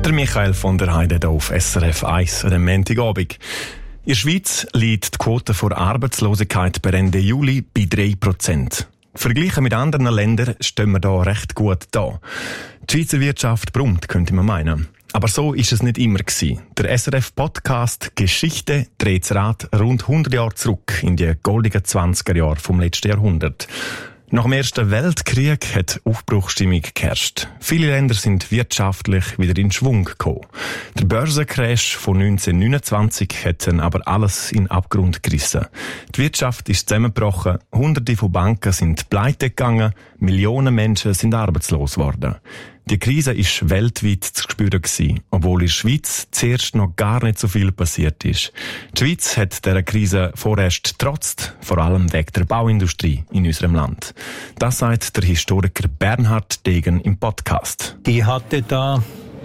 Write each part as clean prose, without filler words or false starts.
Der Michael von der Heide hier auf SRF 1 am Montagabend. In der Schweiz liegt die Quote vor Arbeitslosigkeit per Ende Juli bei 3%. Verglichen mit anderen Ländern stehen wir da recht gut da. Die Schweizer Wirtschaft brummt, könnte man meinen. Aber so ist es nicht immer gewesen. Der SRF-Podcast «Geschichte» dreht das Rad rund 100 Jahre zurück in die goldenen 20er Jahre vom letzten Jahrhundert. Nach dem Ersten Weltkrieg hat Aufbruchsstimmung geherrscht. Viele Länder sind wirtschaftlich wieder in Schwung gekommen. Der Börsencrash von 1929 hat dann aber alles in den Abgrund gerissen. Die Wirtschaft ist zusammengebrochen, Hunderte von Banken sind pleite gegangen, Millionen Menschen sind arbeitslos geworden. Die Krise war weltweit zu spüren gewesen, obwohl in der Schweiz zuerst noch gar nicht so viel passiert ist. Die Schweiz hat dieser Krise vorerst getrotzt, vor allem wegen der Bauindustrie in unserem Land. Das sagt der Historiker Bernhard Degen im Podcast. Die hatte da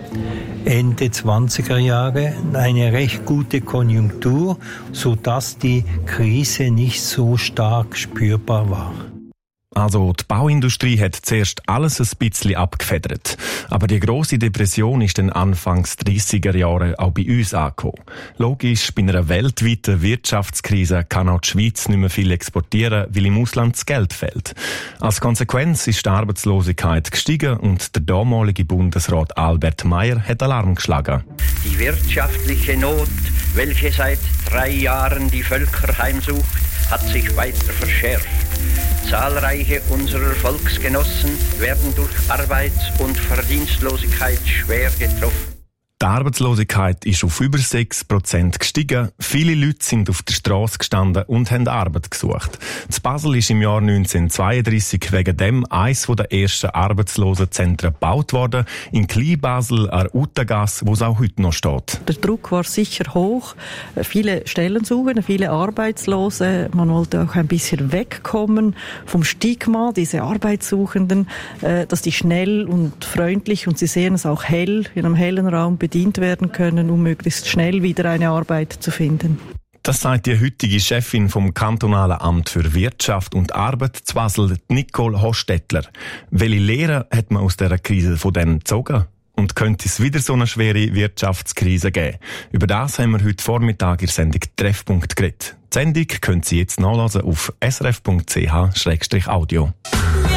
Ende 20er Jahre eine recht gute Konjunktur, sodass die Krise nicht so stark spürbar war. Also die Bauindustrie hat zuerst alles ein bisschen abgefedert. Aber die grosse Depression ist dann Anfangs 30er Jahre auch bei uns angekommen. Logisch, bei einer weltweiten Wirtschaftskrise kann auch die Schweiz nicht mehr viel exportieren, weil im Ausland das Geld fehlt. Als Konsequenz ist die Arbeitslosigkeit gestiegen und der damalige Bundesrat Albert Meyer hat Alarm geschlagen. Die wirtschaftliche Not, welche seit 3 Jahren die Völker heimsucht, hat sich weiter verschärft. Zahlreiche unserer Volksgenossen werden durch Arbeits- und Verdienstlosigkeit schwer getroffen. Die Arbeitslosigkeit ist auf über 6% gestiegen. Viele Leute sind auf der Strasse gestanden und haben Arbeit gesucht. In Basel ist im Jahr 1932 wegen dem eines der ersten Arbeitslosenzentren gebaut worden. In Kleinbasel an der Utagasse, wo es auch heute noch steht. Der Druck war sicher hoch. Viele Stellen suchen, viele Arbeitslose. Man wollte auch ein bisschen wegkommen vom Stigma, diese Arbeitssuchenden, dass die schnell und freundlich, und Sie sehen es auch hell, in einem hellen Raum bedient werden können, um möglichst schnell wieder eine Arbeit zu finden. Das sagt die heutige Chefin vom Kantonalen Amt für Wirtschaft und Arbeit zu Basel, Nicole Hostetler. Welche Lehren hat man aus dieser Krise von denen gezogen? Und könnte es wieder so eine schwere Wirtschaftskrise geben? Über das haben wir heute Vormittag in der Sendung Treffpunkt geredet. Die Sendung können Sie jetzt nachlesen auf srf.ch/audio.